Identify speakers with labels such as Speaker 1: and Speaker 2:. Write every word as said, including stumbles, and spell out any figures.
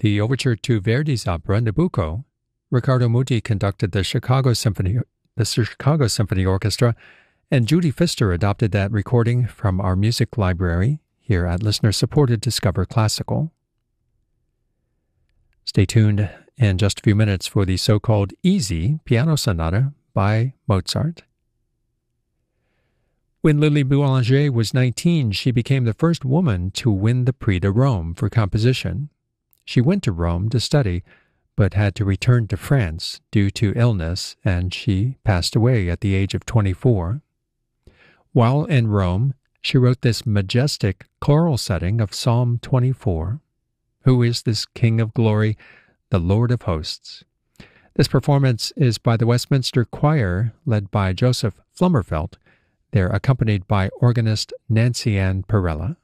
Speaker 1: the overture to Verdi's opera Nabucco, Riccardo Muti conducted the Chicago Symphony, the Chicago Symphony Orchestra, and Judy Pfister adopted that recording from our music library here at listener-supported Discover Classical. Stay tuned in just a few minutes for the so-called Easy Piano Sonata by Mozart. When Lily Boulanger was nineteen, she became the first woman to win the Prix de Rome for composition. She went to Rome to study, but had to return to France due to illness, and she passed away at the age of twenty-four. While in Rome, she wrote this majestic choral setting of Psalm twenty-four. Who is this King of Glory, the Lord of Hosts? This performance is by the Westminster Choir, led by Joseph Flummerfelt. They're accompanied by organist Nancy Ann Perella.